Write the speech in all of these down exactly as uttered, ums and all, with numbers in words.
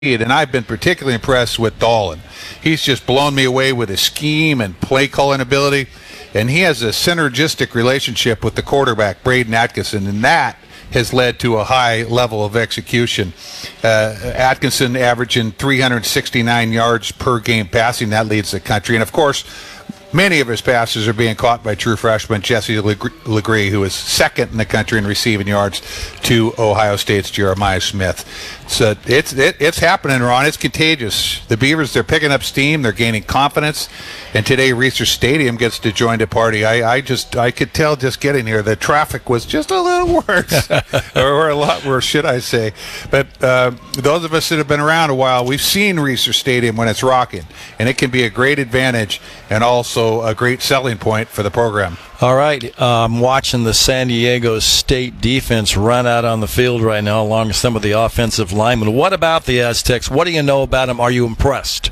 and I've been particularly impressed with Dolan. He's just blown me away with his scheme and play calling ability, and he has a synergistic relationship with the quarterback, Braden Atkinson, and that has led to a high level of execution. Uh, Atkinson averaging three hundred sixty-nine yards per game passing. That leads the country. And, of course, many of his passes are being caught by true freshman Jesse Legree, who is second in the country in receiving yards to Ohio State's Jeremiah Smith. So it's it, it's happening, Ron. It's contagious. The Beavers, they're picking up steam. They're gaining confidence. And today, Reser Stadium gets to join the party. I, I just I could tell just getting here, the traffic was just a little worse, or a lot worse, should I say. But uh, those of us that have been around a while, we've seen Reser Stadium when it's rocking, and it can be a great advantage and also a great selling point for the program. All right, uh, I'm watching the San Diego State defense run out on the field right now along with some of the offensive linemen. What about the Aztecs? What do you know about them? Are you impressed?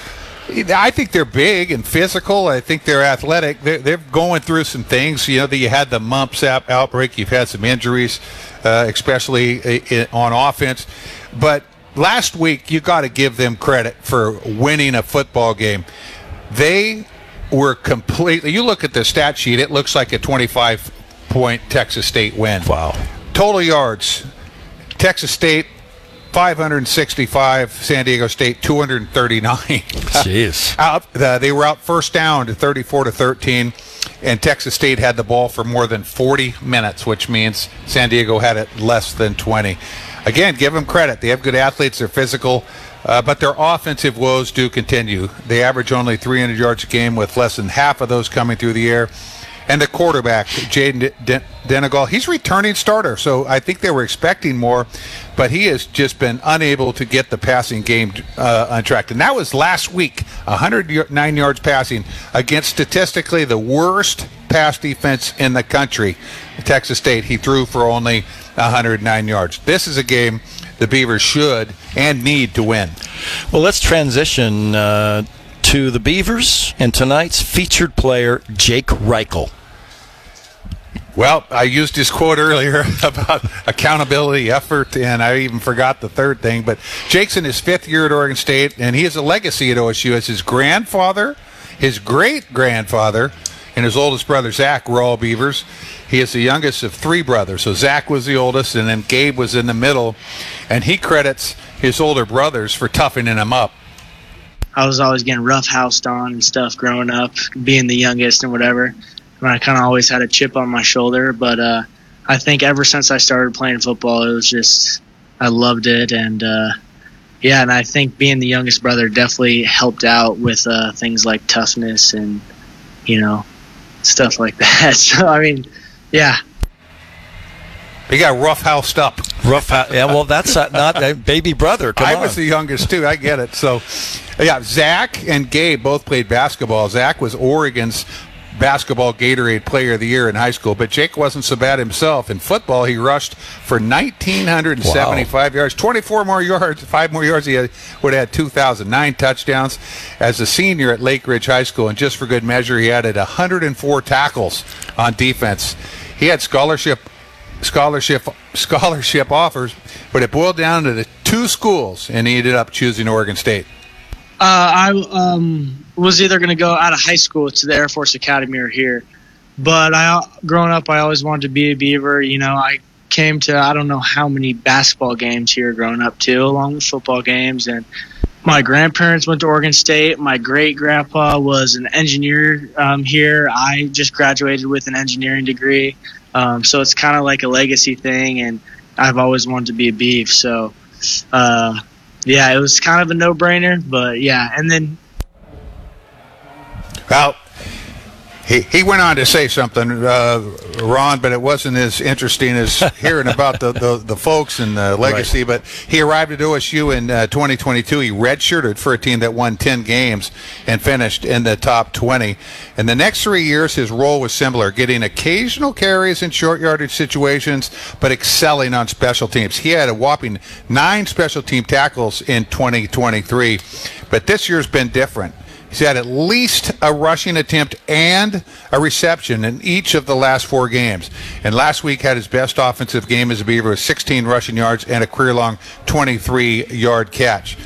I think they're big and physical. I think they're athletic. They're, they're going through some things. You know, that you had the mumps outbreak. You've had some injuries, uh, especially in, on offense. But last week, you got to give them credit for winning a football game. They were completely, you look at the stat sheet, it looks like a twenty-five point Texas State win. Wow. Total yards, Texas State five hundred sixty-five, San Diego State two hundred thirty-nine. Jeez. out, uh, they were out first down to thirty-four to thirteen, and Texas State had the ball for more than forty minutes, which means San Diego had it less than twenty. Again, give them credit. They have good athletes. They're physical. Uh, but their offensive woes do continue. They average only three hundred yards a game, with less than half of those coming through the air. And the quarterback, Jaden Den- Denegal, he's returning starter, so I think they were expecting more, but he has just been unable to get the passing game uh, on track. And that was last week, one hundred nine yards passing against statistically the worst pass defense in the country, Texas State. He threw for only one hundred nine yards. This is a game the Beavers should and need to win. Well, let's transition uh, to the Beavers and tonight's featured player, Jake Reichel. Well, I used his quote earlier about accountability, effort, and I even forgot the third thing. But Jake's in his fifth year at Oregon State, and he has a legacy at O S U as his grandfather, his great-grandfather, and his oldest brother, Zach, were all Beavers. He is the youngest of three brothers. So Zach was the oldest, and then Gabe was in the middle. And he credits his older brothers for toughening him up. I was always getting roughhoused on and stuff growing up, being the youngest and whatever. And I kind of always had a chip on my shoulder. But uh, I think ever since I started playing football, it was just, I loved it. And, uh, yeah, and I think being the youngest brother definitely helped out with uh, things like toughness and, you know, stuff like that. So, I mean, yeah. He got roughhoused up. Rough, yeah. Well, that's not a baby brother. Come I on. was the youngest too. I get it. So, yeah, Zach and Gabe both played basketball. Zach was Oregon's basketball Gatorade Player of the Year in high school, but Jake wasn't so bad himself. In football, he rushed for one thousand nine hundred seventy-five wow. yards, twenty-four more yards, five more yards. He had, would have had two thousand nine touchdowns as a senior at Lake Ridge High School. And just for good measure, he added one hundred four tackles on defense. He had scholarship scholarship scholarship offers, but it boiled down to the two schools, and he ended up choosing Oregon State. Uh, I um, was either going to go out of high school to the Air Force Academy or here, but I, growing up, I always wanted to be a Beaver. You know, I came to I don't know how many basketball games here growing up too, along with football games. And my grandparents went to Oregon State. My great grandpa was an engineer um, here. I just graduated with an engineering degree. Um, so it's kind of like a legacy thing, and I've always wanted to be a Beef. So, uh, yeah, it was kind of a no-brainer, but yeah. And then, well, he he went on to say something, uh, Ron, but it wasn't as interesting as hearing about the, the, the folks and the legacy. Right. But he arrived at O S U in uh, twenty twenty-two. He redshirted for a team that won ten games and finished in the top twenty. In the next three years, his role was similar, getting occasional carries in short yardage situations, but excelling on special teams. He had a whopping nine special team tackles in twenty twenty-three, but this year's been different. He's had at least a rushing attempt and a reception in each of the last four games. And last week had his best offensive game as a Beaver with sixteen rushing yards and a career-long twenty-three yard catch.